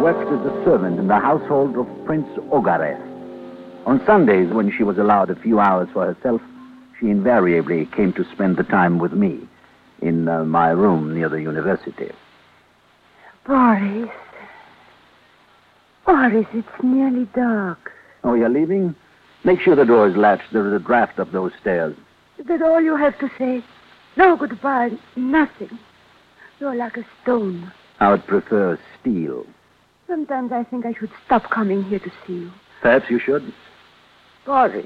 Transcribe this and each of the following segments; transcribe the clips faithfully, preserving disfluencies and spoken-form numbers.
worked as a servant in the household of Prince Ogarev. On Sundays, when she was allowed a few hours for herself, she invariably came to spend the time with me in uh, my room near the university. Boris. Boris, it's nearly dark. Oh, you're leaving? Make sure the door is latched. There is a draft up those stairs. Is that all you have to say? No goodbye, nothing. You're like a stone. I would prefer steel. Sometimes I think I should stop coming here to see you. Perhaps you should. Boris,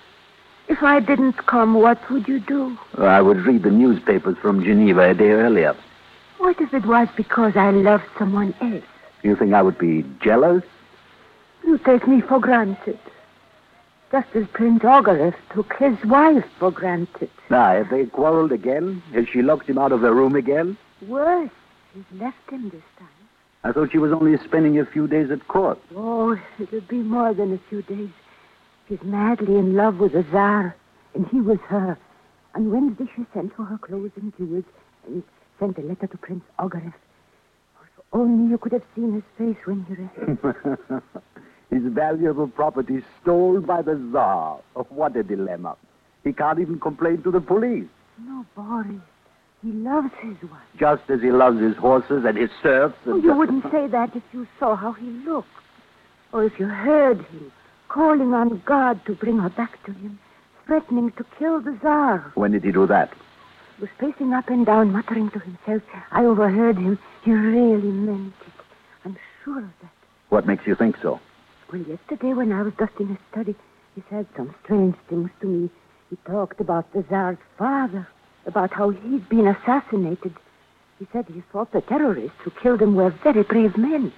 if I didn't come, what would you do? Oh, I would read the newspapers from Geneva a day earlier. What if it was because I loved someone else? You think I would be jealous? You take me for granted. Just as Prince Ogarev took his wife for granted. Now, have they quarreled again? Has she locked him out of her room again? Worse, she's left him this time. I thought she was only spending a few days at court. Oh, it'll be more than a few days. She's madly in love with the Tsar, and he with her. On Wednesday, she sent for her clothes and jewels and sent a letter to Prince Ogarev. Oh, if only you could have seen his face when he read it. His valuable property stolen by the Tsar. Oh, what a dilemma. He can't even complain to the police. No, Boris. He loves his wife. Just as he loves his horses and his serfs. And oh, you wouldn't say that if you saw how he looked. Or if you heard him calling on God to bring her back to him, threatening to kill the Tsar. When did he do that? He was pacing up and down, muttering to himself. I overheard him. He really meant it. I'm sure of that. What makes you think so? Well, yesterday when I was dusting his study, he said some strange things to me. He talked about the Tsar's father, about how he'd been assassinated. He said he thought the terrorists who killed him were very brave men.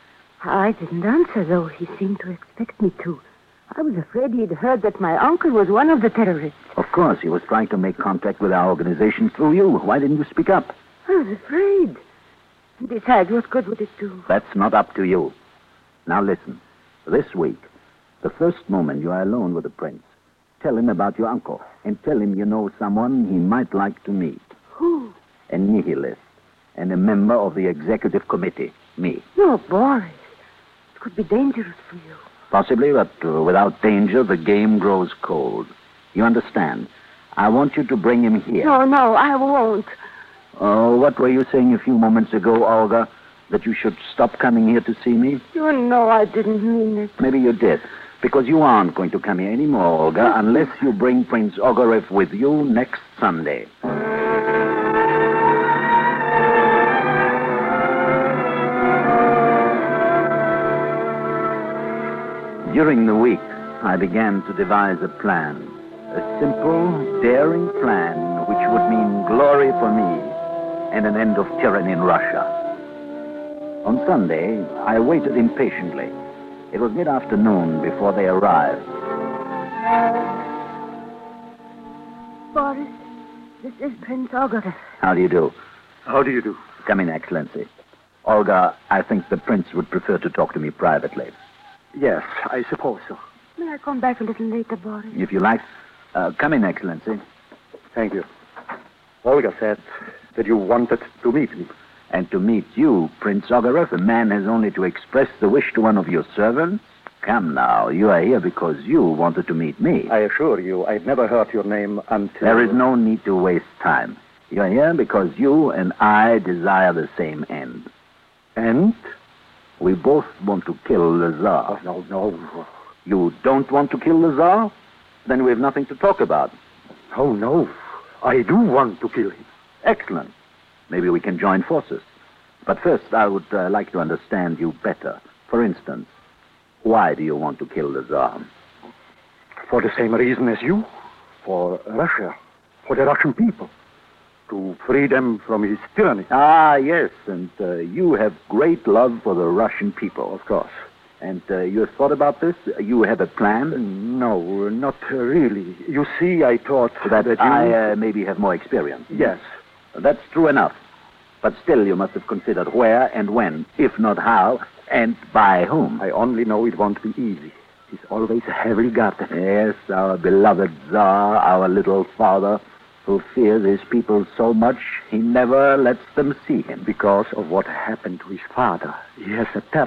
I didn't answer, though he seemed to expect me to. I was afraid he'd heard that my uncle was one of the terrorists. Of course, he was trying to make contact with our organization through you. Why didn't you speak up? I was afraid. Besides, what good would it do? That's not up to you. Now listen. This week, the first moment you are alone with the prince, tell him about your uncle and tell him you know someone he might like to meet. Who? A nihilist and a member of the executive committee, me. No, Boris. It could be dangerous for you. Possibly, but uh, without danger, the game grows cold. You understand? I want you to bring him here. No, no, I won't. Oh, what were you saying a few moments ago, Olga? That you should stop coming here to see me? You know I didn't mean it. Maybe you did. Because you aren't going to come here anymore, Olga, unless you bring Prince Ogarev with you next Sunday. During the week, I began to devise a plan. A simple, daring plan which would mean glory for me and an end of tyranny in Russia. On Sunday, I waited impatiently. It was mid-afternoon before they arrived. Boris, this is Prince Ogarev. How do you do? How do you do? Come in, Excellency. Olga, I think the prince would prefer to talk to me privately. Yes, I suppose so. May I come back a little later, Boris? If you like. Uh, come in, Excellency. Thank you. Olga said that you wanted to meet me. And to meet you, Prince Ogarev, a man has only to express the wish to one of your servants. Come now, you are here because you wanted to meet me. I assure you, I've never heard your name until... There is no need to waste time. You are here because you and I desire the same end. And? We both want to kill the Tsar. Oh, no, no. You don't want to kill the Tsar? Then we have nothing to talk about. Oh, no. I do want to kill him. Excellent. Maybe we can join forces. But first, I would uh, like to understand you better. For instance, why do you want to kill the Tsar? For the same reason as you. For Russia. For the Russian people. To free them from his tyranny. Ah, yes, and uh, you have great love for the Russian people. Of course. And uh, you have thought about this? You have a plan? No, not really. You see, I thought that, that you... I uh, maybe have more experience. Yes. That's true enough. But still, you must have considered where and when, if not how, and by whom. I only know it won't be easy. He's always heavily guarded. Yes, our beloved Tsar, our little father, who fears his people so much he never lets them see him. Because of what happened to his father. He has a terrible